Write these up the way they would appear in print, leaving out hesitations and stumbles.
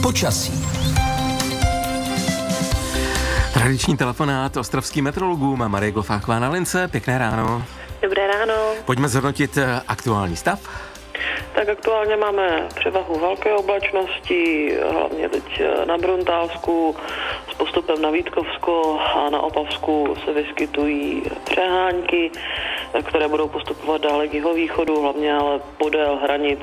Počasí. Tradiční telefonát ostravským meteorologům a Marie Glofáková na lince. Pěkné ráno. Dobré ráno. Pojďme zhodnotit aktuální stav. Tak aktuálně máme převahu velké oblačnosti, hlavně teď na Bruntálsku, s postupem na Vítkovsko a na Opavsku se vyskytují přehánky, které budou postupovat dále k jihovýchodu, hlavně ale podél hranic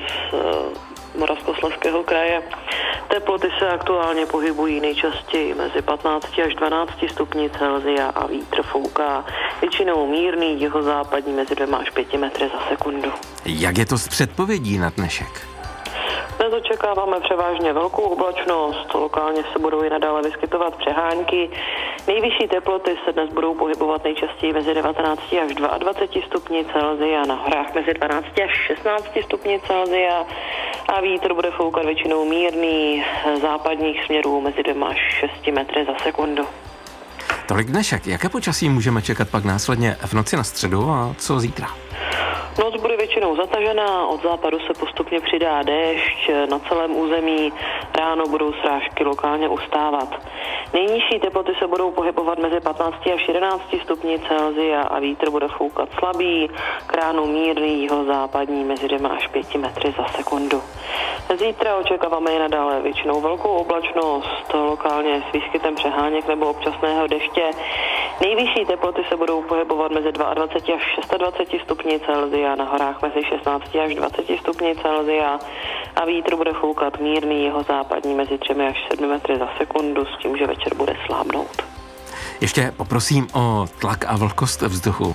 Moravskoslezského kraje. Teploty se aktuálně pohybují nejčastěji mezi 15 až 12 stupni Celsia a vítr fouká většinou mírný jihozápadní mezi 2 až 5 metry za sekundu. Jak je to s předpovědí na dnešek? Dnes očekáváme převážně velkou oblačnost, lokálně se budou i nadále vyskytovat přehánky. Nejvyšší teploty se dnes budou pohybovat nejčastěji mezi 19 až 22 stupni Celsia, na horách mezi 12 až 16 stupni Celsia a vítr bude foukat většinou mírný západních směrů mezi 2 až 6 metry za sekundu. Tolik dnešek. Jaké počasí můžeme čekat pak následně v noci na středu a co zítra? Noc bude většinou zatažená, od západu se postupně přidá déšť, na celém území ráno budou srážky lokálně ustávat. Nejnižší teploty se budou pohybovat mezi 15 až 11 stupni Celsia a vítr bude foukat slabý, k ránu mírný jihozápadní mezi 2 až 5 metry za sekundu. Zítra očekáváme i nadále většinou velkou oblačnost, lokálně s výskytem přeháněk nebo občasného deště. Nejvyšší teploty se budou pohybovat mezi 22 až 26 stupni Celsia, na horách mezi 16 až 20 stupni Celsia a vítr bude foukat mírný jihozápadní mezi 3 až 7 metry za sekundu s tím, že večer bude slábnout. Ještě poprosím o tlak a vlhkost vzduchu.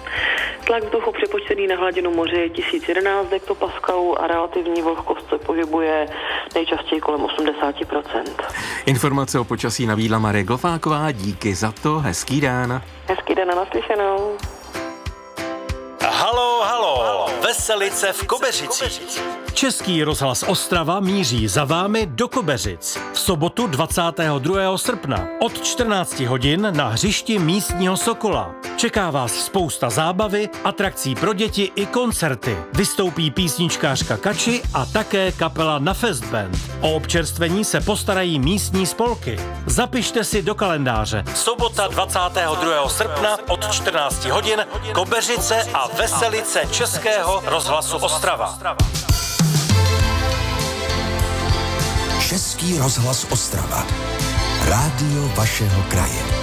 Tlak vzduchu přepočtený na hladinu moře je 1011 hektopaskalů a relativní vlhkost se pohybuje nejčastěji kolem 80%. Informace o počasí nabídla Marie Glofáková, díky za to, hezký den. Hezký den a naslyšenou. Halo, Veselice v Kobeřicích. Český rozhlas Ostrava míří za vámi do Kobeřic. V sobotu 22. srpna od 14 hodin na hřišti místního Sokola. Čeká vás spousta zábavy, atrakcí pro děti i koncerty. Vystoupí písničkářka Kači a také kapela Na Fest Band. O občerstvení se postarají místní spolky. Zapište si do kalendáře. Sobota 22. srpna od 14 hodin Kobeřice a Veselice Českého rozhlasu Ostrava. Český rozhlas Ostrava. Rádio vašeho kraje.